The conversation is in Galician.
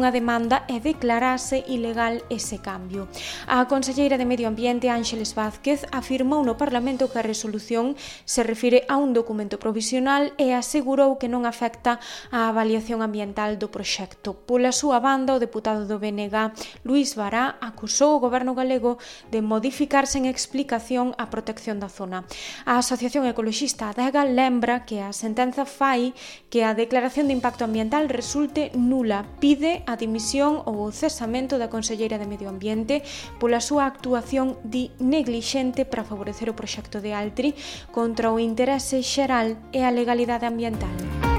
unha demanda e declarase ilegal ese cambio. A conselleira de Medio Ambiente, Ángeles Vázquez, afirmou no Parlamento que a resolución se refire a un documento provisional e asegurou que non afecta a avaliación ambiental do proxecto. Pola súa banda, o deputado do BNG, Luís Bará, acusou o goberno galego de modificar sen explicación a protección da zona. A Asociación Ecoloxista Adega lembra que a sentenza fai que a declaración de impacto ambiental resulte nula. Pide a dimisión ou o cesamento da conselleira de Medio Ambiente pola súa actuación neglixente para favorecer o proxecto de Altri contra o interese xeral e a legalidade ambiental.